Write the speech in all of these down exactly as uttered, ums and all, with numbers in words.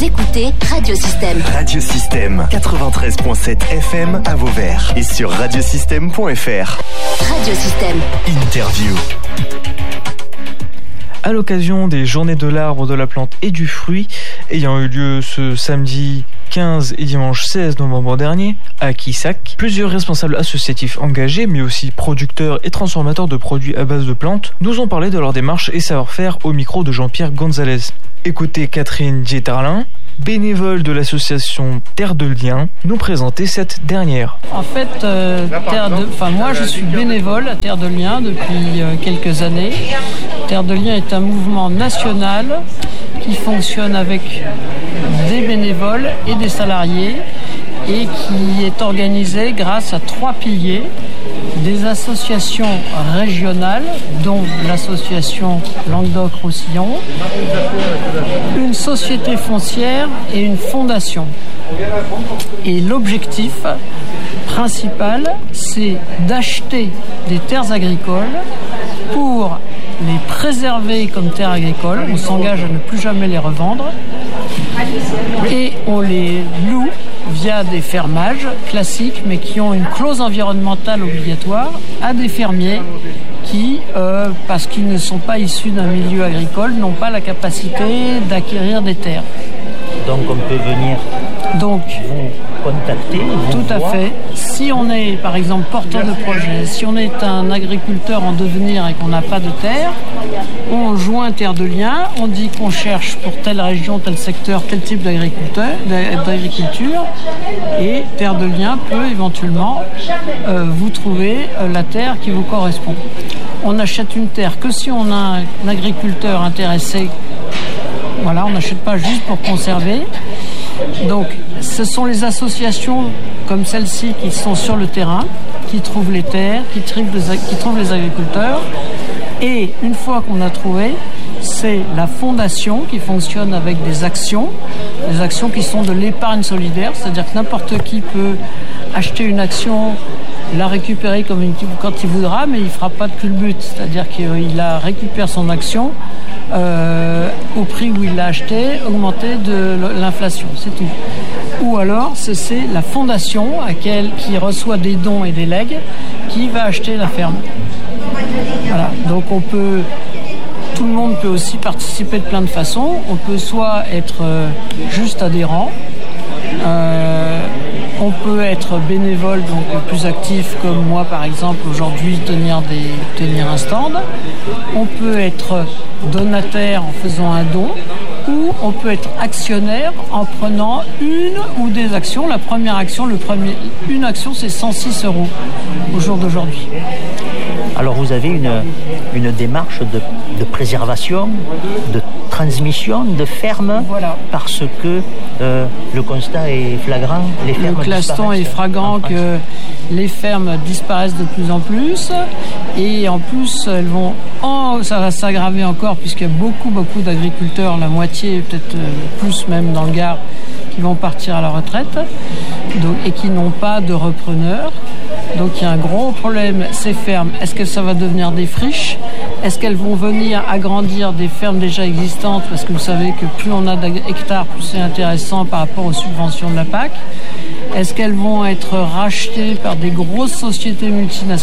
Vous écoutez Radio Système. Radio Système, quatre-vingt-treize virgule sept F M à Vauvert et sur radiosystème point f r. Radio Système. Interview. À l'occasion des Journées de l'arbre, de la plante et du fruit, ayant eu lieu ce samedi quinze et dimanche seize novembre dernier à Quissac, plusieurs responsables associatifs engagés, mais aussi producteurs et transformateurs de produits à base de plantes, nous ont parlé de leur démarche et savoir-faire au micro de Jean-Pierre Gonzalez. Écoutez Catherine Dieterlin, bénévole de l'association Terre de Liens, nous présenter cette dernière. En fait, euh, Terre de, enfin moi je suis bénévole à Terre de Liens depuis euh, quelques années. Terre de Liens est un mouvement national qui fonctionne avec des bénévoles et des salariés et qui est organisé grâce à trois piliers. Des associations régionales, dont l'association Languedoc-Roussillon, une société foncière et une fondation. Et l'objectif principal, c'est d'acheter des terres agricoles pour les préserver comme terres agricoles. On s'engage à ne plus jamais les revendre et on les loue via des fermages classiques, mais qui ont une clause environnementale obligatoire, à des fermiers qui, euh, parce qu'ils ne sont pas issus d'un milieu agricole, n'ont pas la capacité d'acquérir des terres. Donc on peut venir Donc, vous contacter, vous tout à voir. fait. Si on est, par exemple, porteur de projet, si on est un agriculteur en devenir et qu'on n'a pas de terre, on joint Terre de Liens, on dit qu'on cherche pour telle région, tel secteur, tel type d'agriculteur, d'agriculture, et Terre de Liens peut éventuellement euh, vous trouver euh, la terre qui vous correspond. On n'achète une terre que si on a un, un agriculteur intéressé. Voilà, on n'achète pas juste pour conserver. Donc, ce sont les associations comme celle-ci qui sont sur le terrain, qui trouvent les terres, qui trouvent les, qui trouvent les agriculteurs. Et une fois qu'on a trouvé, c'est la fondation qui fonctionne avec des actions, des actions qui sont de l'épargne solidaire, c'est-à-dire que n'importe qui peut acheter une action, la récupérer comme une, quand il voudra, mais il ne fera pas de culbute, c'est-à-dire qu'il la récupère son action euh, au prix où il l'a acheté, augmenté de l'inflation, c'est tout. Ou alors, c'est, c'est la fondation à laquelle, qui reçoit des dons et des legs, qui va acheter la ferme. Voilà, donc on peut... Tout le monde peut aussi participer de plein de façons. On peut soit être euh, juste adhérent, euh, on peut être bénévole, donc plus actif comme moi par exemple aujourd'hui, tenir, des, tenir un stand. On peut être donataire en faisant un don, ou on peut être actionnaire en prenant une ou des actions. La première action, le premier, une action, c'est cent six euros au jour d'aujourd'hui. Alors vous avez une, une démarche de, de préservation, de transmission, de ferme, voilà. Parce que euh, le constat est flagrant. Les fermes le constat est flagrant que les fermes disparaissent de plus en plus, et en plus elles vont, oh, ça va s'aggraver encore puisqu'il y a beaucoup beaucoup d'agriculteurs, la moitié, peut-être plus même dans le Gard, qui vont partir à la retraite, donc, et qui n'ont pas de repreneurs. Donc il y a un gros problème, ces fermes, est-ce que ça va devenir des friches ? Est-ce qu'elles vont venir agrandir des fermes déjà existantes ? Parce que vous savez que plus on a d'hectares, plus c'est intéressant par rapport aux subventions de la P A C. Est-ce qu'elles vont être rachetées par des grosses sociétés multinationales ?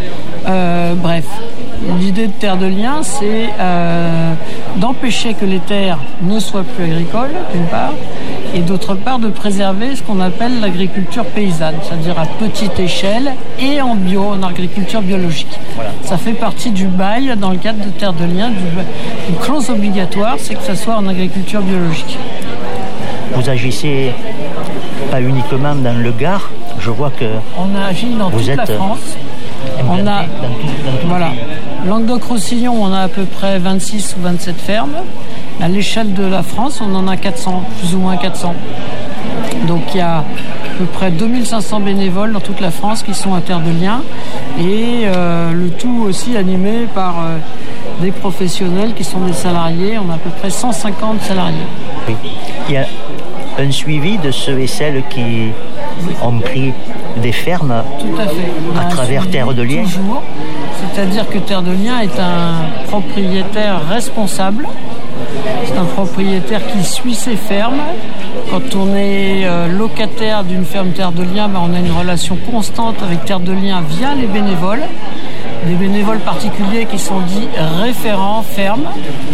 euh, Bref, l'idée de Terre de Liens, c'est euh, d'empêcher que les terres ne soient plus agricoles, d'une part, et d'autre part de préserver ce qu'on appelle l'agriculture paysanne, c'est-à-dire à petite échelle et en bio, en agriculture biologique. Voilà. Ça fait partie du bail dans le cadre de Terre de Liens, une clause obligatoire, c'est que ça soit en agriculture biologique. Vous agissez pas uniquement dans le Gard, je vois que on a agi dans toute la France. On a, dans tout, dans tout voilà, Languedoc-Roussillon, on a à peu près vingt-six ou vingt-sept fermes. À l'échelle de la France, on en a quatre cents, plus ou moins quatre cents. Donc il y a à peu près deux mille cinq cents bénévoles dans toute la France qui sont à Terre de Liens, et euh, le tout aussi animé par euh, des professionnels qui sont des salariés. On a à peu près cent cinquante salariés. Oui. Il y a un suivi de ceux et celles qui ont pris des fermes Tout à, fait. à travers Terre de Liens. Toujours. C'est-à-dire que Terre de Liens est un propriétaire responsable C'est un propriétaire qui suit ses fermes. Quand on est euh, locataire d'une ferme Terre de Liens, ben, on a une relation constante avec Terre de Liens via les bénévoles. Des bénévoles particuliers qui sont dits référents ferme,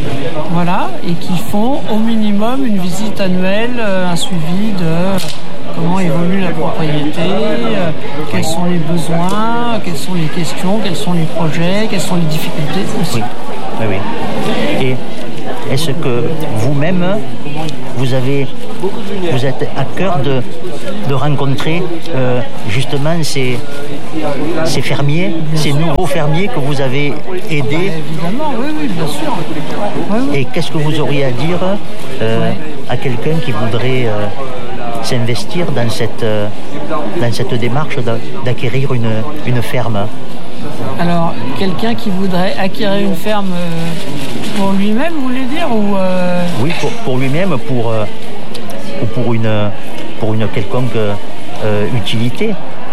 voilà, et qui font au minimum une visite annuelle, euh, un suivi de comment évolue la propriété, euh, quels sont les besoins, quelles sont les questions, quels sont les projets, quelles sont les difficultés aussi. Oui, oui, oui. Et est-ce que vous-même, vous avez, vous êtes à cœur de, de rencontrer euh, justement ces, ces fermiers, ces nouveaux fermiers que vous avez aidés? Évidemment, oui, oui, bien sûr. Oui, oui. Et qu'est-ce que vous auriez à dire euh, à quelqu'un qui voudrait euh, s'investir dans cette, euh, dans cette démarche d'acquérir une, une ferme? Alors, quelqu'un qui voudrait acquérir une ferme euh, pour lui-même, vous voulez dire ou euh... Oui, pour, pour lui-même, pour, euh, ou pour une, pour une quelconque euh, utilité,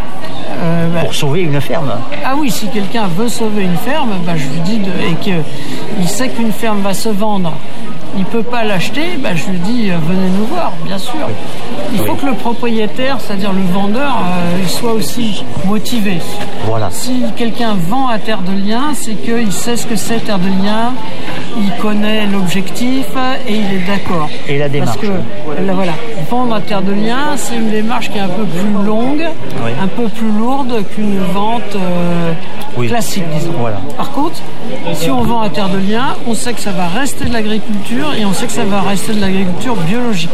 euh, bah, pour sauver une ferme. Ah oui, si quelqu'un veut sauver une ferme, bah, je lui dis, de, et qu'il sait qu'une ferme va se vendre, il ne peut pas l'acheter, bah, je lui dis euh, venez nous voir, bien sûr. Il faut oui. que le propriétaire, c'est-à-dire le vendeur, euh, il soit aussi motivé. Voilà. Si quelqu'un vend à Terre de Liens, c'est qu'il sait ce que c'est Terre de Liens, il connaît l'objectif et il est d'accord. Et la démarche. Parce que là, voilà, vendre à Terre de Liens, c'est une démarche qui est un peu plus longue, oui. un peu plus lourde qu'une vente euh, oui. classique, disons. Voilà. Par contre, si on vend à Terre de Liens, on sait que ça va rester de l'agriculture et on sait que ça va rester de l'agriculture biologique.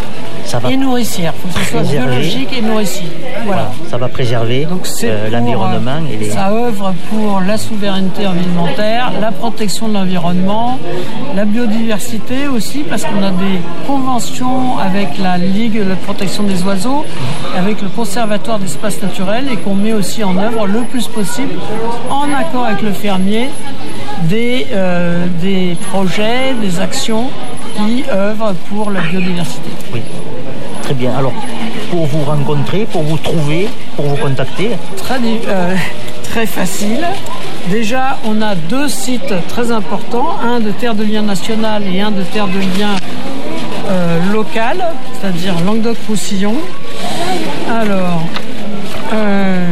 Ça va et nourricière, il faut que ce soit biologique et nourricier. Voilà. Voilà. Ça va préserver euh, l'environnement. Et les... Ça œuvre pour la souveraineté alimentaire, la protection de l'environnement, la biodiversité aussi, parce qu'on a des conventions avec la Ligue de la protection des oiseaux, avec le Conservatoire d'espaces naturels, et qu'on met aussi en œuvre le plus possible, en accord avec le fermier, des, euh, des projets, des actions qui œuvrent pour la biodiversité. Oui, très bien. Alors, pour vous rencontrer, pour vous trouver, pour vous contacter Très, euh, très facile. Déjà, on a deux sites très importants, un de Terre de Liens national et un de Terre de Liens euh, local, c'est-à-dire Languedoc-Roussillon. Alors, euh,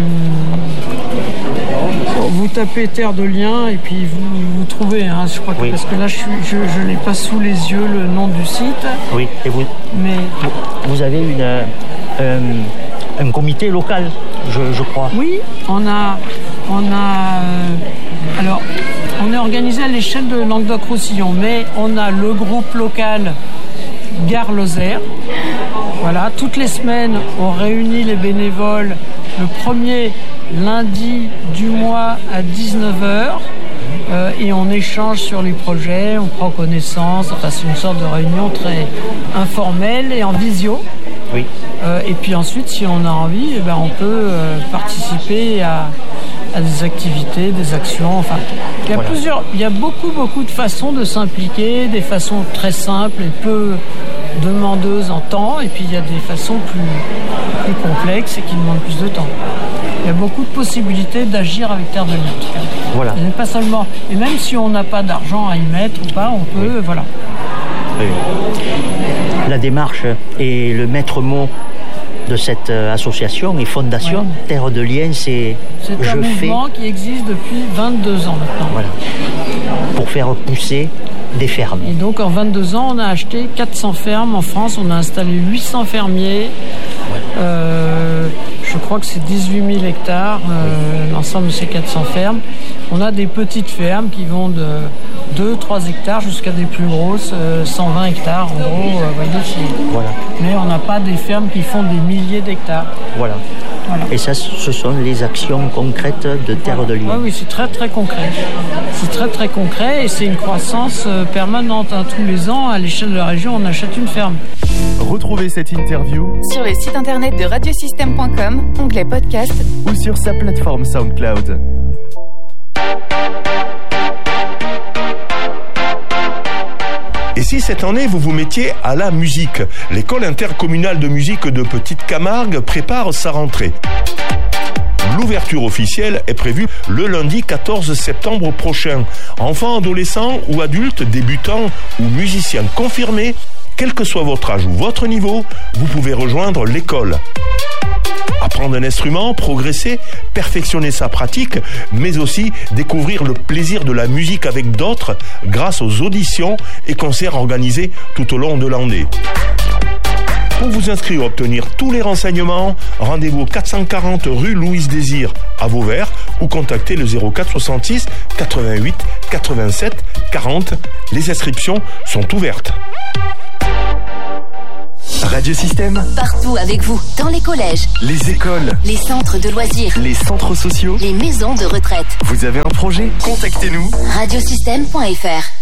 vous tapez Terre de Liens et puis vous, vous trouvez, hein, je crois que, oui. parce que là je je, je n'ai pas sous les yeux le nom du site. Oui, et vous, mais vous avez une, euh, un comité local, je, je crois. Oui, on a, on a, euh, alors, on est organisé à l'échelle de Languedoc-Roussillon, mais on a le groupe local Gare Lozère. Voilà, toutes les semaines, on réunit les bénévoles le premier lundi du mois à dix-neuf heures euh, et on échange sur les projets, on prend connaissance, enfin c'est une sorte de réunion très informelle et en visio. Oui. Euh, et puis ensuite, si on a envie, eh ben, on peut euh, participer à, à des activités, des actions. Enfin, il y a voilà. plusieurs, il y a beaucoup, beaucoup de façons de s'impliquer, des façons très simples et peu demandeuses en temps, et puis il y a des façons plus, plus complexes et qui demandent plus de temps. Il y a beaucoup de possibilités d'agir avec Terre de Liens. Voilà. Et pas seulement. Et même si on n'a pas d'argent à y mettre ou pas, on peut, oui. voilà. Oui. La démarche et le maître mot de cette association et fondation ouais. Terre de Liens, c'est c'est un je mouvement fais... qui existe depuis vingt-deux ans maintenant. Voilà. Pour faire pousser des fermes. Et donc en vingt-deux ans, on a acheté quatre cents fermes en France, on a installé huit cents fermiers. Ouais. Euh, je crois que c'est dix-huit mille hectares, euh, oui. l'ensemble de ces quatre cents fermes. On a des petites fermes qui vont de deux à trois hectares jusqu'à des plus grosses, euh, cent vingt hectares en gros. Euh, voyez, voilà. Mais on n'a pas des fermes qui font des milliers d'hectares. Voilà. Voilà. Et ça, ce sont les actions concrètes de Terre voilà. de Liens. Oui, oui, c'est très très concret. C'est très très concret et c'est une croissance euh, permanente. Hein. Tous les ans, à l'échelle de la région, on achète une ferme. Retrouvez cette interview sur le site internet de radiosystème point com, onglet podcast, ou sur sa plateforme SoundCloud. Et si cette année vous vous mettiez à la musique? L'école intercommunale de musique de Petite Camargue prépare sa rentrée. L'ouverture officielle est prévue le lundi quatorze septembre prochain. Enfants, adolescents ou adultes, débutants ou musiciens confirmés, quel que soit votre âge ou votre niveau, vous pouvez rejoindre l'école. Apprendre un instrument, progresser, perfectionner sa pratique, mais aussi découvrir le plaisir de la musique avec d'autres grâce aux auditions et concerts organisés tout au long de l'année. Pour vous inscrire et obtenir tous les renseignements, rendez-vous au quatre cent quarante rue Louise Désir à Vauvert ou contactez le zéro quatre soixante-six quatre-vingt-huit quatre-vingt-sept quarante. Les inscriptions sont ouvertes. Radio Système, Partout avec vous, dans les collèges, les écoles, les centres de loisirs, les centres sociaux. les maisons de retraite. Vous avez un projet? Contactez-nous. radiosystème point f r